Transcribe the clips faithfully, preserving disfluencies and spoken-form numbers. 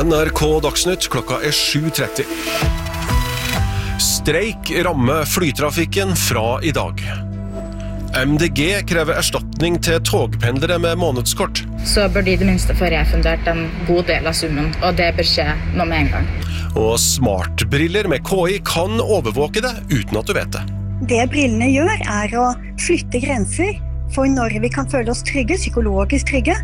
N R K Dagsnytt, klokka er sju tretti. Streik rammer flytrafikken fra i dag. M D G krever erstatning til togpendlere med månedskort. Så bør de det minste få refundert en god del av summen, og det bør skje nå med en gang. Og smartbriller med K I kan overvåke det uten at du vet det. Det brillene gjør er å flytte grenser for når vi kan føle oss trygge, psykologisk trygge.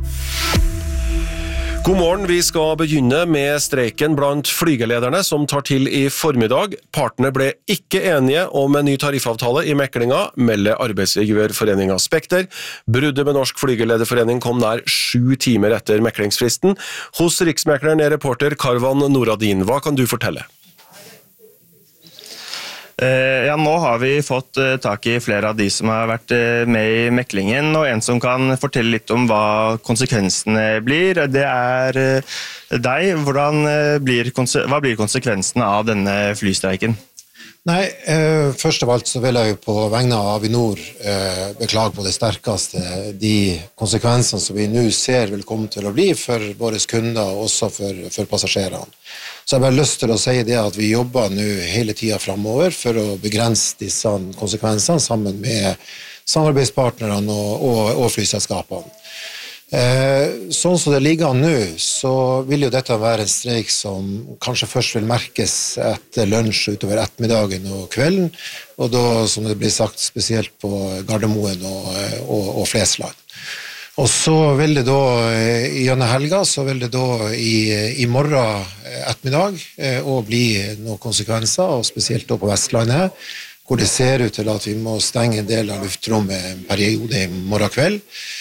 God morgen, vi skal begynne med streiken blant flygelederne som tar til i formiddag. Partene ble ikke enige om en ny tariffavtale i meklinga, melder arbeidsgiverforeningen Spekter. Bruddet med Norsk Flygelederforening kom nær sju timer etter meklingsfristen. Hos Riksmekleren er reporter Karvan Noradin. Hva kan du fortelle? Ja, nå har vi fått tak i flere av de som har vært med i meklingen, og en som kan fortelle litt om hva konsekvensene blir. Det er deg. Hvordan blir, hva blir konsekvensene av denne flystreiken? Nei, eh, først av alt så vil jeg jo på vegne av Avinor eh, beklage på det sterkeste de konsekvensene som vi nå ser vil komme til å bli for våre kunder og også for, for passasjerene. Så jeg har bare lyst til å si det at vi jobber nå hele tiden fremover for å begrense disse konsekvensene sammen med samarbeidspartnerne og, og, og flyselskapene. Eh, sånn som det ligger an nå, så vil jo dette være en streik som kanskje først vil merkes etter lunsj utover ettermiddagen og kvelden, og da, som det blir sagt, spesielt på Gardermoen og, og, og Flesland. Og så vil det da, gjennom helga, så vil det da i, i morgen ettermiddag og bli noen konsekvenser, og spesielt da på Vestlandet, hvor det ser ut til at vi må stenge en del av luftrommet en periode i morgen kveld.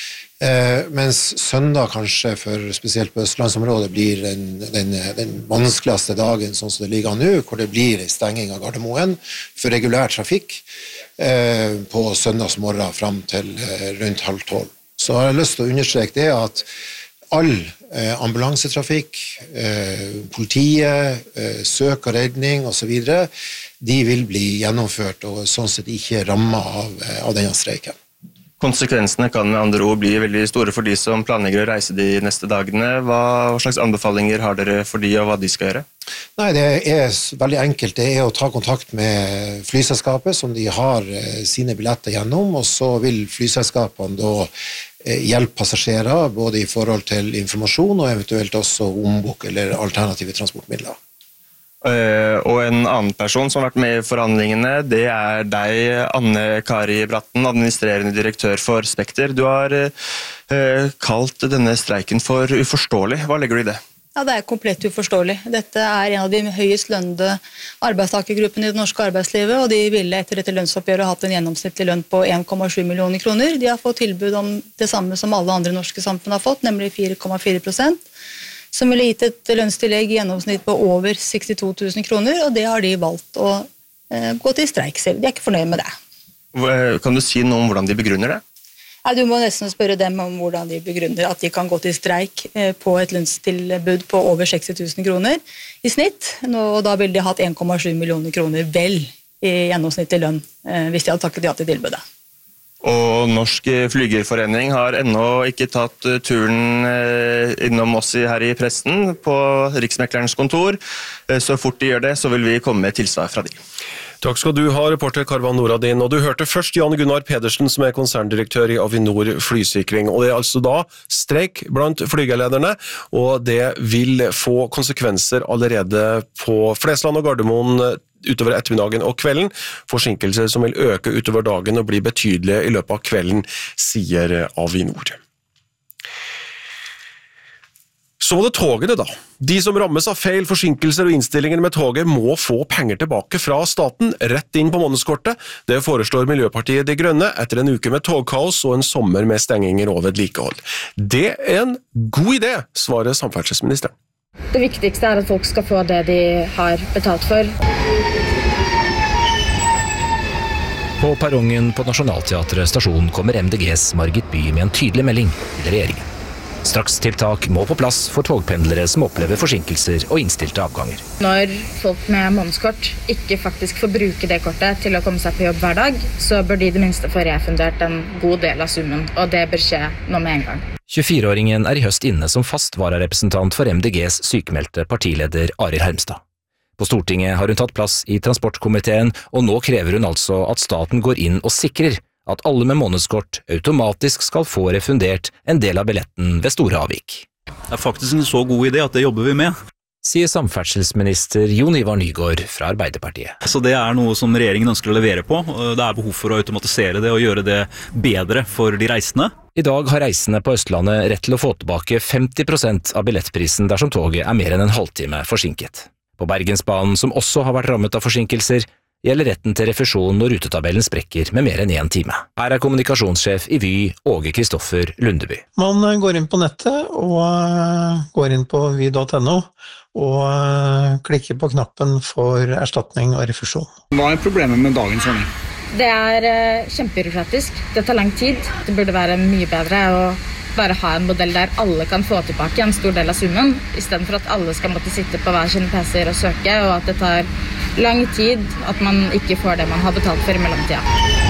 Eh, mens søndag kanskje, for spesielt på Østlandsområdet, blir den, den, den vanskeligste dagen sånn som det ligger nå, hvor det blir en stenging av Gardermoen for regulær trafikk eh, på søndagsmorgen frem til eh, rundt halv tolv. Så har jeg lyst til å understreke det at all eh, ambulansetrafikk, eh, politiet, eh, søk og redning og så videre, de vil bli gjennomført og sånn sett ikke rammet av, av denne streiken. Konsekvensene kan med andre ord bli veldig store for de som planlegger å reise de neste dagene. Hva, hva slags anbefalinger har dere for de, og hva de skal gjøre? Nei, det er veldig enkelt. Det er å ta kontakt med flyselskapet som de har sine billetter gjennom, og så vil flyselskapene da hjelpe passasjerer, både i forhold til informasjon og eventuelt også ombok eller alternative transportmidler. Uh, og en annen person som har vært med i forhandlingene, det er deg, Anne Kari Bratten, administrerende direktør for Spekter. Du har uh, kalt denne streiken for uforståelig. Hva legger du i det? Ja, det er komplett uforståelig. Dette er en av de høyest lønnede arbeidstakergruppene i det norske arbeidslivet, og de ville etter dette lønnsoppgjøret hatt en gjennomsnittlig lønn på en komma sju millioner kroner. De har fått tilbud om det samme som alle andre norske samfunn har fått, nemlig fire komma fire prosent. Som ville gitt et lønnstillegg i gjennomsnitt på over sekstito tusen kroner, og det har de valgt å eh, gå til streik selv. De er ikke fornøyd med det. Kan du si noe om hvordan de begrunner det? Ja, du må nesten spørre dem om hvordan de begrunner at de kan gå til streik eh, på et lønnstilbud på over seksti tusen kroner i snitt, og da ville de hatt en komma sju millioner kroner vel i gjennomsnittlig lønn eh, hvis de hadde takket ja til tilbudet. Og Norsk Flygerforening har ennå ikke tatt turen innom oss her i pressen på Riksmeklerens kontor. Så fort de gjør det, så vil vi komme med tilsvar fra de. Takk skal du ha, reporter Karvan Noradin. Og du hørte først Jan Gunnar Pedersen, som er konserndirektør i Avinor Flysikring. Og det er altså da streik blant flygelederne, og det vil få konsekvenser allerede på Flesland og Gardermoen utover ettermiddagen og kvelden. Forsinkelser som vil øke utover dagen og bli betydelige i løpet av kvelden, sier Avinor. Så var det togene da. De som rammes av feil, forsinkelser og innstillinger med toget må få penger tilbake fra staten, rett inn på månedskortet. Det foreslår Miljøpartiet De Grønne etter en uke med togkaos og en sommer med stenginger og vedlikehold. Det er en god idé, svarer samferdselsministeren. Det viktigste er at folk skal få det de har betalt for. På perrongen på Nationaltheatret stasjon kommer M D G's Margit By med en tydelig melding til regjeringen. Strakstiltak må på plass for togpendlere som opplever forsinkelser og innstilte avganger. Når folk med månedskort ikke faktisk får bruke det kortet til å komme seg på jobb hver dag, så bør de det minste få refundert en god del av summen, og det bør skje nå med en gang. tjuefire-åringen er i høst inne som fast vararepresentant for M D G's sykemeldte partileder Arild Hermstad. På Stortinget har hun tatt plass i transportkomiteen, og nå krever hun altså at staten går inn og sikrer at alle med månedskort automatisk skal få refundert en del av billetten ved store avvik. Det er faktisk en så god idé at det jobber vi med. Sier samferdselsminister Jon Ivar Nygård fra Arbeiderpartiet. Så det er noe som regjeringen ønsker å levere på. Det er behov for å automatisere det og gjøre det bedre for de reisende. I dag har reisende på Østlandet rett til å få tilbake femti prosent av billettprisen dersom toget er mer enn en halvtime forsinket. På Bergensbanen, som også har vært rammet av forsinkelser, gjelder retten til refusjon når rutetabellen sprekker med mer enn en time. Her er kommunikasjonssjef i Vy, Åge Kristoffer Lundeby. Man går inn på nettet og går inn på vy punktum no og klikker på knappen for erstatning og refusjon. Hva er problemet med dagens ordning? Det er kjempebyråkratisk. Det tar lang tid. Det burde være mye bedre å bare ha en modell der alle kan få tilbake en stor del av summen, i stedet for at alle skal måtte sitte på hver sine P C-er og søke, og at det tar lang tid, at man ikke får det man har betalt for i mellomtida.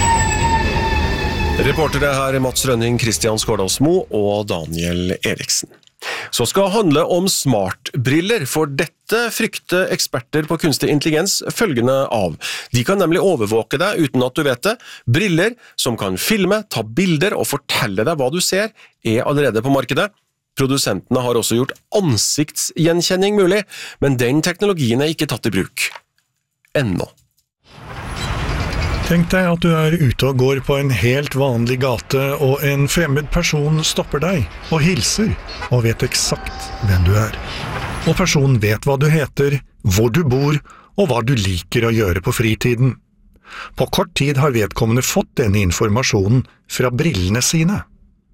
Reportere her Mats Rønning, Kristian Skårdalsmo og Daniel Eriksen. Så skal handle om smartbriller, for dette frykter eksperter på kunstig intelligens følgende av. De kan nemlig overvåke deg uten at du vet det. Briller som kan filme, ta bilder og fortelle deg hva du ser, er allerede på markedet. Produsentene har også gjort ansiktsgjenkjenning mulig, men den teknologien er ikke tatt i bruk. Ennå. Tenk deg at du er ute og går på en helt vanlig gate, og en fremmed person stopper deg og hilser, og vet eksakt hvem du er. Og personen vet hva du heter, hvor du bor, og hva du liker å gjøre på fritiden. På kort tid har vedkommende fått denne informasjonen fra brillene sine.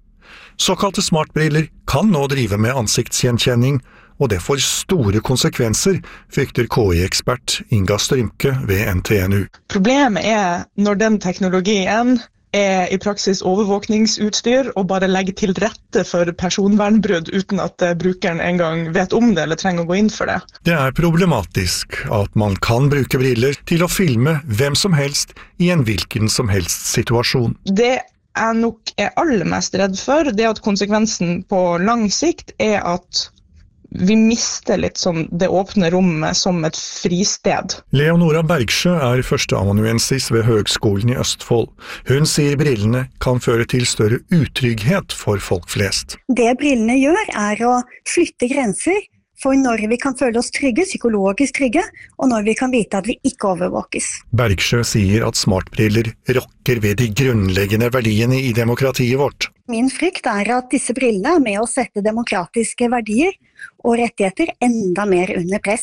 Såkalte smartbriller kan nå drive med ansiktsgjenkjenning, og det får store konsekvenser, frykter K I-ekspert Inga Strymke ved N T N U. Problemet er når den teknologien er i praksis overvåkningsutstyr og bare legger til rette for personvernbrudd uten at brukeren engang vet om det eller trenger å gå inn for det. Det er problematisk at man kan bruke briller til å filme hvem som helst i en hvilken som helst situasjon. Det jeg nok er aller mest redd for, det er at konsekvensen på lang sikt er at vi mister litt sånn det åpne rommet som et fristed. Leonora Bergsjø er førsteamanuensis ved Høgskolen i Østfold. Hun sier brillene kan føre til større utrygghet for folk flest. Det brillene gjør er å flytte grenser for når vi kan føle oss trygge, psykologisk trygge, og når vi kan vite at vi ikke overvåkes. Bergsjø sier at smartbriller rokker ved de grunnleggende verdiene i demokratiet vårt. Min frykt er at disse brillene er med å sette demokratiske verdier og rettigheter enda mer under press.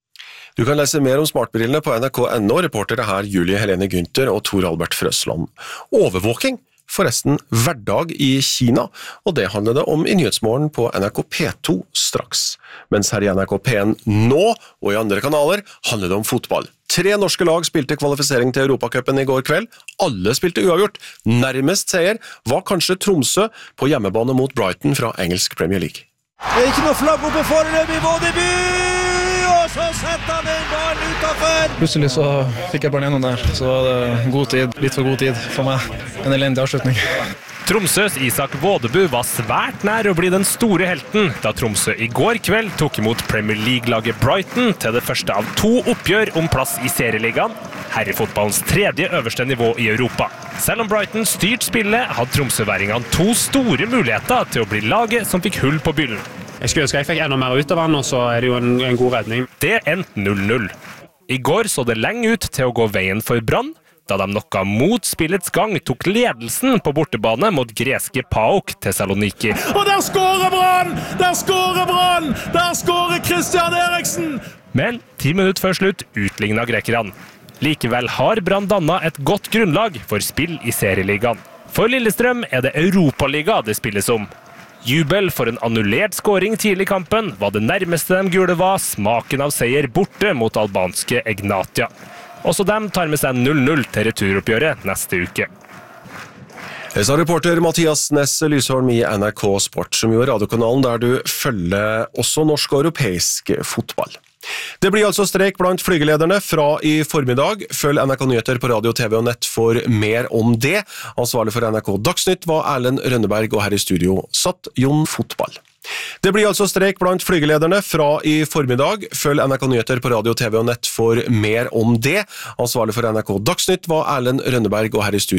Du kan lese mer om smartbrillene på N R K punktum N O, reportere her Julie Helene Günther og Tor Albert Frøsland. Overvåking, forresten hverdag i Kina, og det handler det om i Nyhetsmorgen på N R K P to straks. Mens her i N R K P en nå, og i andre kanaler, handler det om fotball. Tre norske lag spilte kvalifisering til Europacupen i går kveld. Alle spilte uavgjort. Nærmest seier var kanskje Tromsø på hjemmebane mot Brighton fra engelsk Premier League. Det er ikke noe flagg oppe foran i vår debut, og så setter han den ballen utenfor. Plutselig så fikk jeg bare gjennom der, så var det god tid, litt for god tid for meg. En elendig avslutning. Tromsøs Isak Vådebu var svært nær å bli den store helten da Tromsø i går kveld tok imot Premier League-laget Brighton til det første av to oppgjør om plass i serieligaen, herrefotballens tredje øverste nivå i Europa. Selv om Brighton styrt spillet, hadde tromsøværingene to store muligheter til å bli laget som fikk hull på byllen. Jeg skulle ønske jeg fikk enda mer ut av han, og så er det jo en, en god redning. Det endte null null. I går så det lenge ut til å gå veien for Brann, da de noe mot spillets gang tok ledelsen på bortebane mot greske PAOK Thessaloniki. Og der skårer Brann! Der skårer Brann! Der skårer Christian Eriksen! Men ti minutter før slutt utlignet grekerne. Likevel har Brann dannet et godt grunnlag for spill i serieligaen. For Lillestrøm er det Europaliga det spilles om. Jubel for en annullert skåring tidlig i kampen var det nærmeste de gule var smaken av seier borte mot albanske Egnatia. Også dem tar med seg null null til returoppgjøret neste uke. Så reporter Mathias Ness Lysholm i N R K Sport, som jo er radiokanalen der du følger også norsk og europeisk fotball. Det blir altså streik blant flygelederne fra i formiddag. Følg N R K Nyheter på radio, T V og nett for mer om det. Ansvarlig for N R K Dagsnytt var Erlend Rønneberg, og her i studio satt Jon Fotball. Det blir altså streik blant flygelederne fra i formiddag. Følg N R K Nyheter på radio, T V og nett for mer om det. Ansvarlig for N R K Dagsnytt var Erlend Rønneberg, og her i studio